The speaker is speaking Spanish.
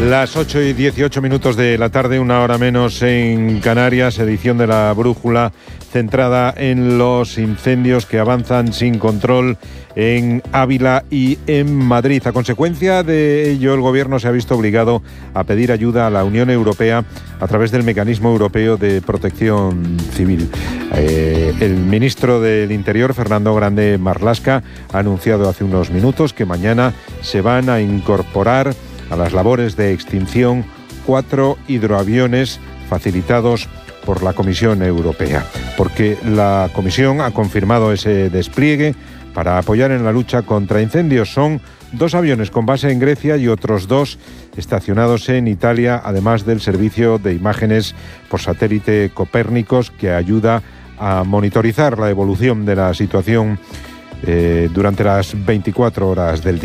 Las 8:18 de la tarde, una hora menos en Canarias, edición de La Brújula centrada en los incendios que avanzan sin control en Ávila y en Madrid. A consecuencia de ello, el Gobierno se ha visto obligado a pedir ayuda a la Unión Europea a través del Mecanismo Europeo de Protección Civil. El ministro del Interior, Fernando Grande Marlaska, ha anunciado hace unos minutos que mañana se van a incorporar a las labores de extinción 4 hidroaviones facilitados por la Comisión Europea, porque la Comisión ha confirmado ese despliegue para apoyar en la lucha contra incendios. Son 2 aviones con base en Grecia y otros 2 estacionados en Italia, además del servicio de imágenes por satélite Copérnicos, que ayuda a monitorizar la evolución de la situación durante las 24 horas del día.